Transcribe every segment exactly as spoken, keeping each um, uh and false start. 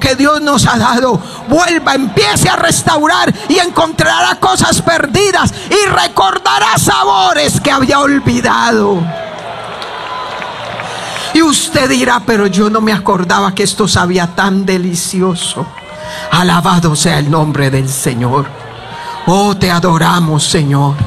que Dios nos ha dado. Vuelva, empiece a restaurar y encontrará cosas perdidas y recordará sabores que había olvidado. Y usted dirá: pero yo no me acordaba que esto sabía tan delicioso. Alabado sea el nombre del Señor. Oh, te adoramos, Señor.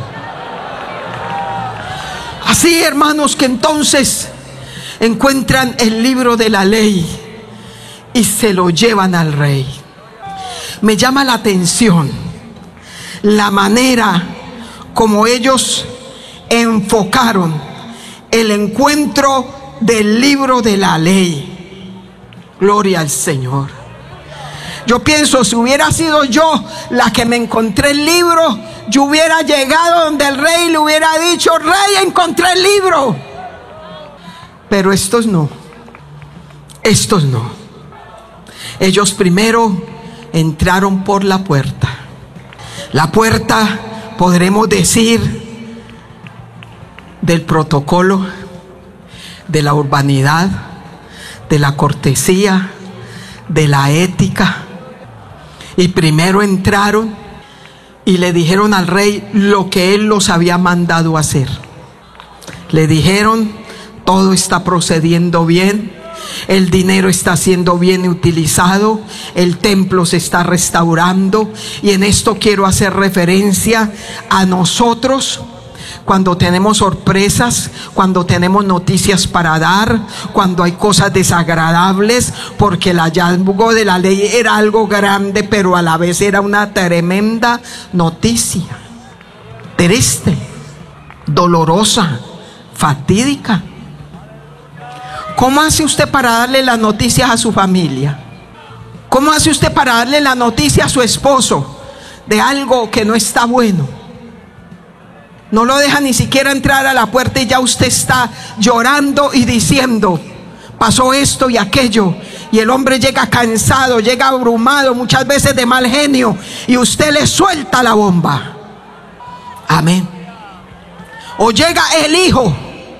Así, hermanos, que entonces encuentran el libro de la ley y se lo llevan al rey. Me llama la atención la manera como ellos enfocaron el encuentro del libro de la ley. Gloria al Señor. Yo pienso, si hubiera sido yo la que me encontré el libro, yo hubiera llegado donde el rey y le hubiera dicho: rey, encontré el libro. Pero estos no, estos no. Ellos primero entraron por la puerta. La puerta, podremos decir, del protocolo, de la urbanidad, de la cortesía, de la ética. Y primero entraron y le dijeron al rey lo que él los había mandado hacer. Le dijeron: todo está procediendo bien, el dinero está siendo bien utilizado, el templo se está restaurando. Y en esto quiero hacer referencia a nosotros cuando tenemos sorpresas, cuando tenemos noticias para dar, cuando hay cosas desagradables, porque el hallazgo de la ley era algo grande, pero a la vez era una tremenda noticia, triste, dolorosa, fatídica. ¿Cómo hace usted para darle las noticias a su familia? ¿Cómo hace usted para darle la noticia a su esposo de algo que no está bueno? No lo deja ni siquiera entrar a la puerta y ya usted está llorando y diciendo: pasó esto y aquello. Y el hombre llega cansado, llega abrumado, muchas veces de mal genio, y usted le suelta la bomba. Amén. O llega el hijo.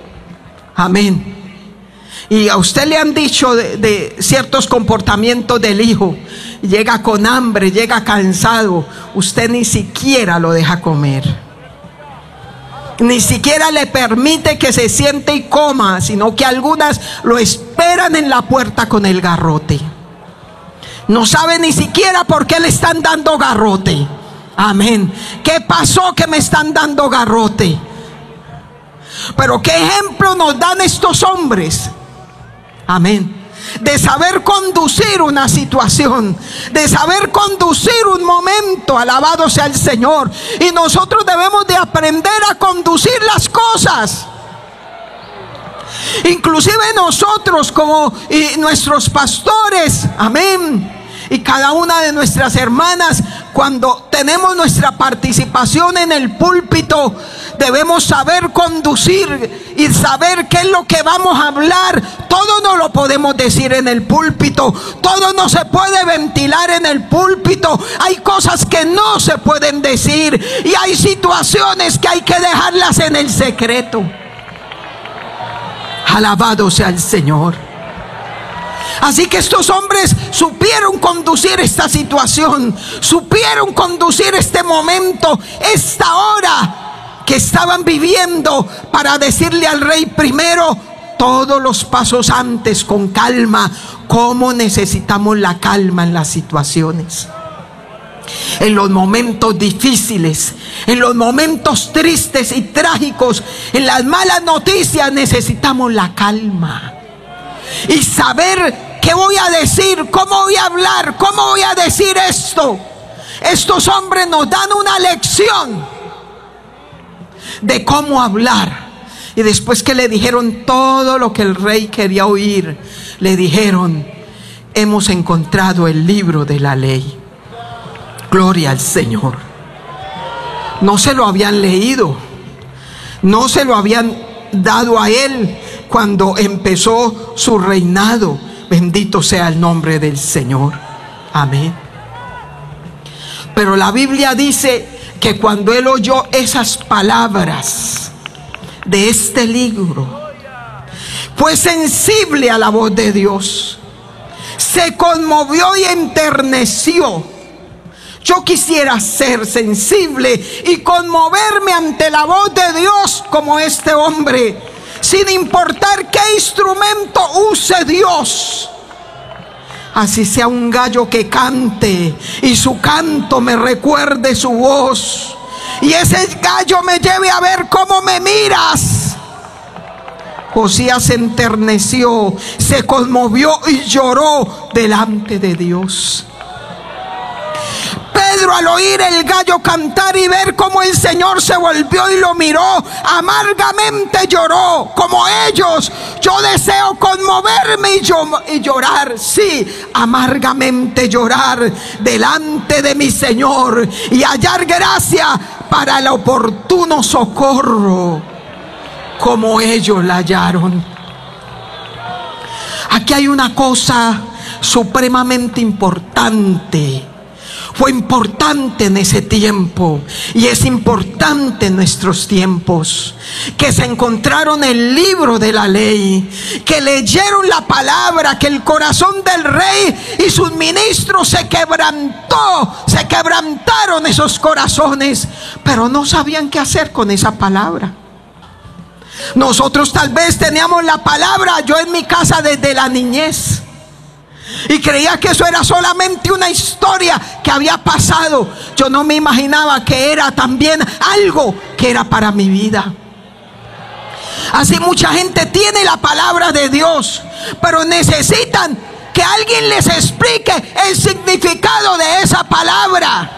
Amén. Y a usted le han dicho de, de ciertos comportamientos del hijo. Llega con hambre, llega cansado. Usted ni siquiera lo deja comer. Ni siquiera le permite que se siente y coma, sino que algunas lo esperan en la puerta con el garrote. No sabe ni siquiera por qué le están dando garrote. Amén. ¿Qué pasó que me están dando garrote? Pero qué ejemplo nos dan estos hombres. Amén. De saber conducir una situación, de saber conducir un momento. Alabado sea el Señor. Y nosotros debemos de aprender a conducir las cosas. Inclusive nosotros como y nuestros pastores, amén, y cada una de nuestras hermanas, cuando tenemos nuestra participación en el púlpito, debemos saber conducir y saber qué es lo que vamos a hablar. Todo no lo podemos decir en el púlpito, todo no se puede ventilar en el púlpito. Hay cosas que no se pueden decir y hay situaciones que hay que dejarlas en el secreto. Alabado sea el Señor. Así que estos hombres supieron conducir esta situación, supieron conducir este momento, esta hora que estaban viviendo, para decirle al rey primero todos los pasos antes, con calma. Cómo necesitamos la calma en las situaciones, en los momentos difíciles, en los momentos tristes y trágicos, en las malas noticias. Necesitamos la calma y saber qué voy a decir, cómo voy a hablar, cómo voy a decir esto. Estos hombres nos dan una lección de cómo hablar. Y después que le dijeron todo lo que el rey quería oír, le dijeron: hemos encontrado el libro de la ley. Gloria al Señor. No se lo habían leído, no se lo habían dado a él cuando empezó su reinado. Bendito sea el nombre del Señor. Amén. Pero la Biblia dice que cuando él oyó esas palabras de este libro, fue sensible a la voz de Dios. Se se conmovió y enterneció. Yo quisiera ser sensible y conmoverme ante la voz de Dios como este hombre, sin importar qué instrumento use Dios. Así sea un gallo que cante y su canto me recuerde su voz, y ese gallo me lleve a ver cómo me miras. Josías se enterneció, se conmovió y lloró delante de Dios. Pedro, al oír el gallo cantar y ver cómo el Señor se volvió y lo miró, amargamente lloró. Como ellos, yo deseo conmoverme y, yo, y llorar, sí, amargamente llorar delante de mi Señor y hallar gracia para el oportuno socorro, como ellos la hallaron. Aquí hay una cosa supremamente importante. Fue importante en ese tiempo y es importante en nuestros tiempos, que se encontraron el libro de la ley, que leyeron la palabra, que el corazón del rey y sus ministros se quebrantó, se quebrantaron esos corazones, pero no sabían qué hacer con esa palabra. Nosotros tal vez teníamos la palabra, yo en mi casa desde la niñez, y creía que eso era solamente una historia que había pasado. Yo no me imaginaba que era también algo que era para mi vida. Así mucha gente tiene la palabra de Dios, pero necesitan que alguien les explique el significado de esa palabra.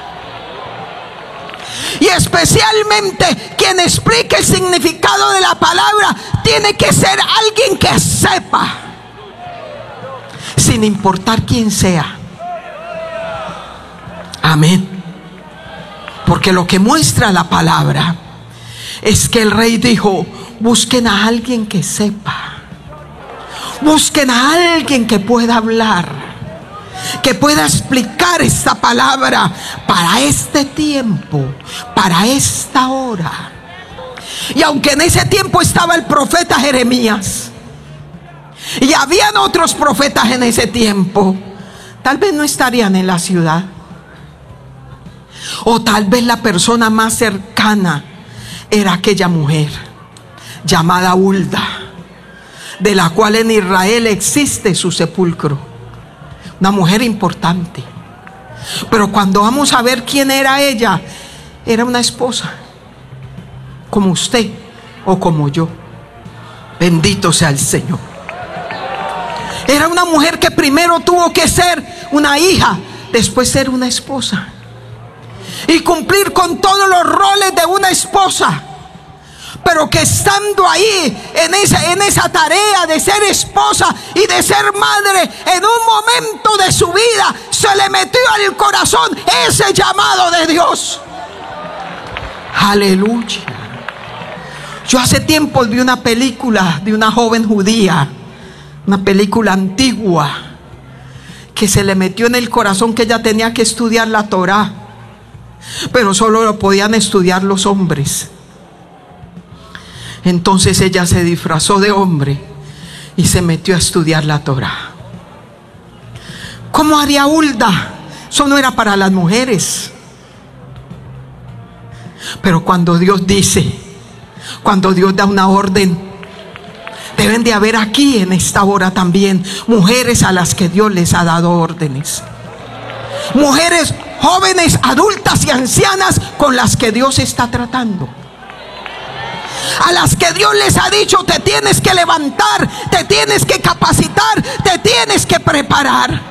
Y especialmente quien explique el significado de la palabra tiene que ser alguien que sepa, sin importar quién sea. Amén. Porque lo que muestra la palabra es que el rey dijo: busquen a alguien que sepa, busquen a alguien que pueda hablar, que pueda explicar esta palabra para este tiempo, para esta hora. Y aunque en ese tiempo estaba el profeta Jeremías y habían otros profetas en ese tiempo, tal vez no estarían en la ciudad, o tal vez la persona más cercana era aquella mujer llamada Hulda, de la cual en Israel existe su sepulcro. Una mujer importante. Pero cuando vamos a ver quién era ella, era una esposa como usted o como yo. Bendito sea el Señor. Era una mujer que primero tuvo que ser una hija, después ser una esposa y cumplir con todos los roles de una esposa. Pero que estando ahí en esa, en esa tarea de ser esposa y de ser madre, en un momento de su vida se le metió al corazón ese llamado de Dios. Aleluya. Yo hace tiempo vi una película de una joven judía, una película antigua, que se le metió en el corazón que ella tenía que estudiar la Torá, pero solo lo podían estudiar los hombres. Entonces ella se disfrazó de hombre y se metió a estudiar la Torá. ¿Cómo haría Hulda? Eso no era para las mujeres. Pero cuando Dios dice, cuando Dios da una orden, deben de haber aquí en esta hora también mujeres a las que Dios les ha dado órdenes. Mujeres jóvenes, adultas y ancianas con las que Dios está tratando, a las que Dios les ha dicho: te tienes que levantar, te tienes que capacitar, te tienes que preparar.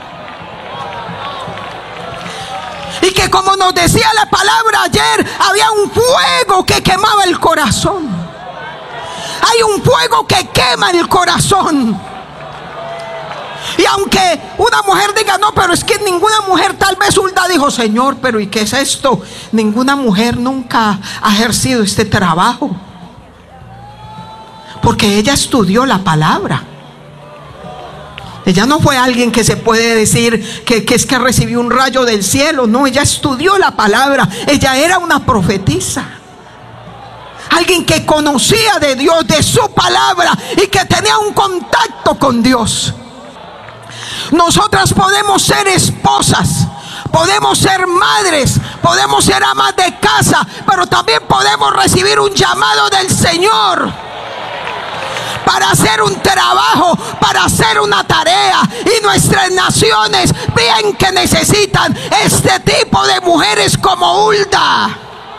Y que, como nos decía la palabra ayer, había un fuego que quemaba el corazón. Hay un fuego que quema el corazón. Y aunque una mujer diga: no, pero es que ninguna mujer, tal vez Hulda dijo: Señor, pero ¿y qué es esto? Ninguna mujer nunca ha ejercido este trabajo, porque ella estudió la palabra. Ella no fue alguien que se puede decir que, que es que recibió un rayo del cielo. No, ella estudió la palabra. Ella era una profetisa, alguien que conocía de Dios, de su palabra, y que tenía un contacto con Dios. Nosotras podemos ser esposas, podemos ser madres, podemos ser amas de casa, pero también podemos recibir un llamado del Señor para hacer un trabajo, para hacer una tarea. Y nuestras naciones bien que necesitan este tipo de mujeres como Hulda.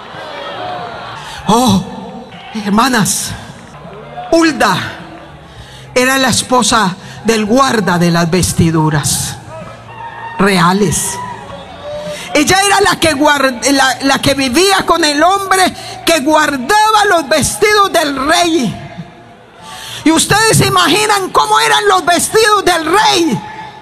Oh, hermanas, Hulda era la esposa del guarda de las vestiduras reales. Ella era la que, guard, la, la que vivía con el hombre que guardaba los vestidos del rey. Y ustedes se imaginan cómo eran los vestidos del rey.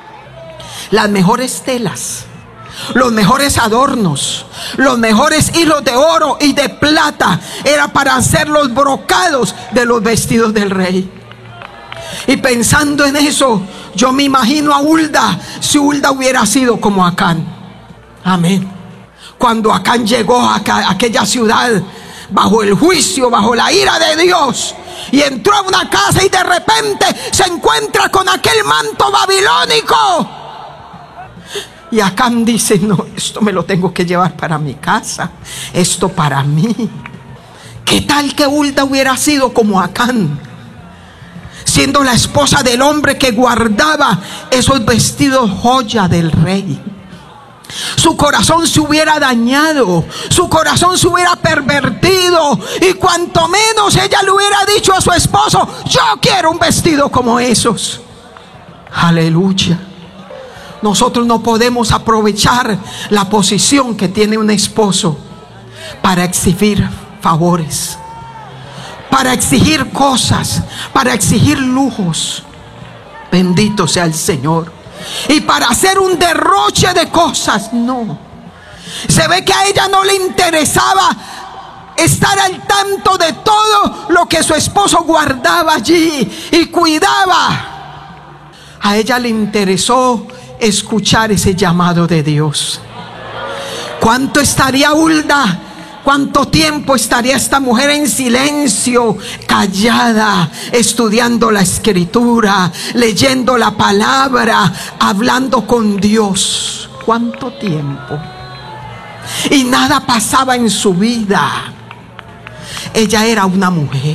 Las mejores telas, los mejores adornos, los mejores hilos de oro y de plata era para hacer los brocados de los vestidos del rey. Y pensando en eso, yo me imagino a Hulda, si Hulda hubiera sido como Acán. Amén. Cuando Acán llegó a aquella ciudad bajo el juicio, bajo la ira de Dios, y entró a una casa y de repente se encuentra con aquel manto babilónico. Y Acán dice: no, esto me lo tengo que llevar para mi casa, esto para mí. ¿Qué tal que Hulda hubiera sido como Acán, siendo la esposa del hombre que guardaba esos vestidos joya del rey? Su corazón se hubiera dañado, su corazón se hubiera pervertido, y cuanto menos ella le hubiera dicho a su esposo: yo quiero un vestido como esos. Aleluya. Nosotros no podemos aprovechar la posición que tiene un esposo para exigir favores, para exigir cosas, para exigir lujos. Bendito sea el Señor. Y para hacer un derroche de cosas, no. Se ve que a ella no le interesaba estar al tanto de todo lo que su esposo guardaba allí y cuidaba. A ella le interesó escuchar ese llamado de Dios. ¿Cuánto estaría Hulda? ¿Cuánto tiempo estaría esta mujer en silencio, callada, estudiando la escritura, leyendo la palabra, hablando con Dios? ¿Cuánto tiempo? Y nada pasaba en su vida. Ella era una mujer,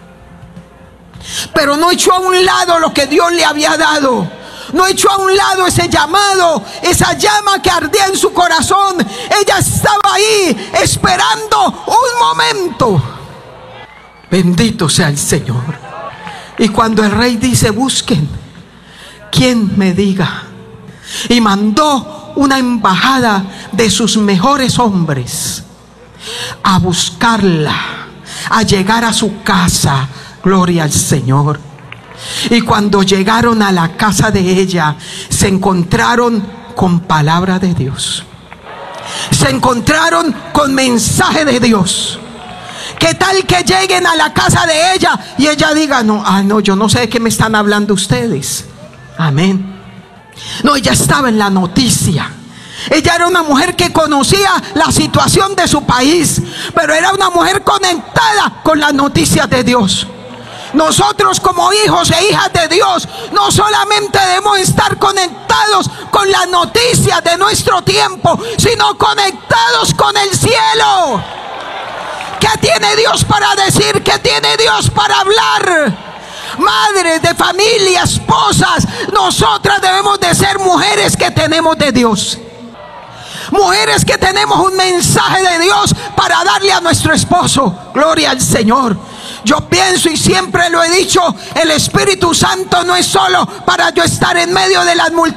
pero no echó a un lado lo que Dios le había dado. No echó a un lado ese llamado, esa llama que ardía en su corazón. Ella estaba ahí esperando un momento. Bendito sea el Señor. Y cuando el rey dice: busquen quien me diga, y mandó una embajada de sus mejores hombres a buscarla, a llegar a su casa. Gloria al Señor. Y cuando llegaron a la casa de ella, se encontraron con palabra de Dios, se encontraron con mensaje de Dios. ¿Qué tal que lleguen a la casa de ella y ella diga: no, ah, no, yo no sé de qué me están hablando ustedes? Amén. No, ella estaba en la noticia. Ella era una mujer que conocía la situación de su país, pero era una mujer conectada con las noticias de Dios. Nosotros, como hijos e hijas de Dios, no solamente debemos estar conectados con las noticias de nuestro tiempo, sino conectados con el cielo. ¿Qué tiene Dios para decir? ¿Qué tiene Dios para hablar? Madres de familia, esposas, nosotras debemos de ser mujeres que tenemos de Dios, mujeres que tenemos un mensaje de Dios para darle a nuestro esposo. Gloria al Señor. Yo pienso, y siempre lo he dicho, el Espíritu Santo no es solo para yo estar en medio de las multitudes.